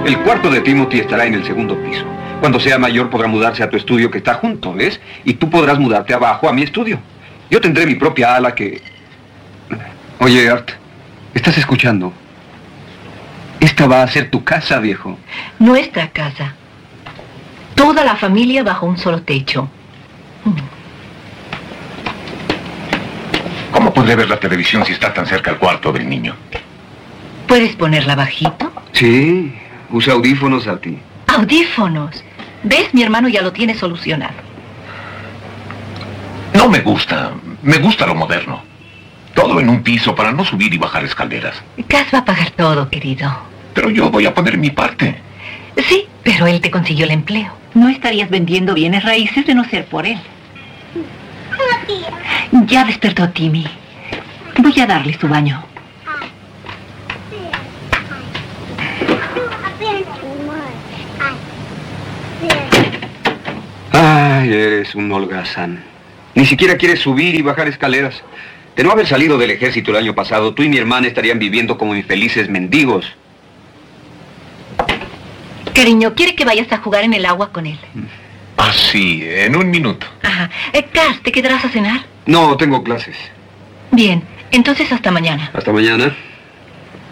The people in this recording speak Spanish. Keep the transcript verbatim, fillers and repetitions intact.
El cuarto de Timothy estará en el segundo piso. Cuando sea mayor podrá mudarse a tu estudio que está junto, ¿ves? Y tú podrás mudarte abajo a mi estudio. Yo tendré mi propia ala que... Oye, Art, ¿estás escuchando? Esta va a ser tu casa, viejo. Nuestra casa. Toda la familia bajo un solo techo. ¿Cómo podré ver la televisión si está tan cerca el cuarto del niño? ¿Puedes ponerla bajito? Sí, usa audífonos, Artie. Audífonos. ¿Ves? Mi hermano ya lo tiene solucionado. No me gusta. Me gusta lo moderno. Todo en un piso para no subir y bajar escaleras. Cass va a pagar todo, querido. Pero yo voy a poner mi parte. Sí, pero él te consiguió el empleo. No estarías vendiendo bienes raíces de no ser por él. Ya despertó Timmy. Voy a darle su baño. Ay, eres un holgazán. Ni siquiera quieres subir y bajar escaleras. De no haber salido del ejército el año pasado, tú y mi hermana estarían viviendo como infelices mendigos. Cariño, ¿quiere que vayas a jugar en el agua con él? Ah, sí, en un minuto. Ajá. Eh, Cass, ¿te quedarás a cenar? No, tengo clases. Bien, entonces hasta mañana. Hasta mañana.